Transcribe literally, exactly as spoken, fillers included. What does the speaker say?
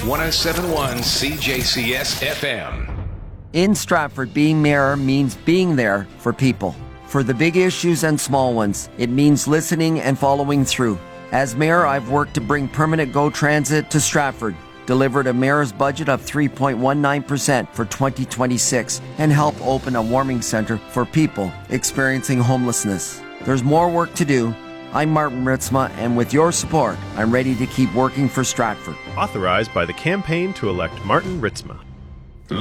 one oh seven point one C J C S F M. In Stratford, being mayor means being there for people. For the big issues and small ones, it means listening and following through. As mayor, I've worked to bring permanent GO Transit to Stratford, delivered a mayor's budget of three point one nine percent for twenty twenty-six, and helped open a warming centre for people experiencing homelessness. There's more work to do. I'm Martin Ritzma, and with your support, I'm ready to keep working for Stratford. Authorized by the Campaign to Elect Martin Ritzma.